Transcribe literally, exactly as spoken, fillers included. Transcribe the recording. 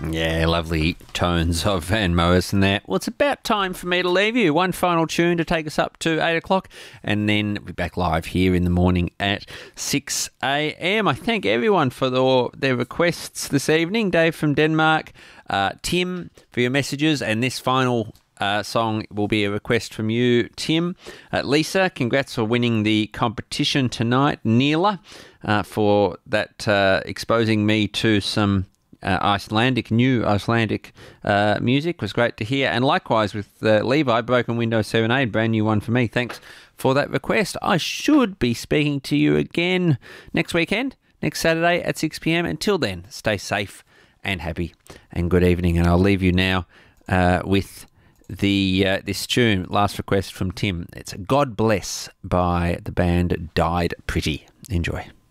Yeah, lovely tones of Van Morrison there. Well, it's about time for me to leave you. One final tune to take us up to eight o'clock, and then we'll be back live here in the morning at six a.m. I thank everyone for the, their requests this evening. Dave from Denmark, uh, Tim for your messages, and this final Uh, song will be a request from you, Tim. Uh, Lisa, congrats for winning the competition tonight. Neela, uh, for that uh, exposing me to some uh, Icelandic, new Icelandic uh, music. Was great to hear. And likewise with uh, Levi, Broken Window seven A, brand new one for me. Thanks for that request. I should be speaking to you again next weekend, next Saturday at six p.m. Until then, stay safe and happy, and good evening. And I'll leave you now uh, with the uh, this tune, last request from Tim. It's God Bless by the band Died Pretty. Enjoy.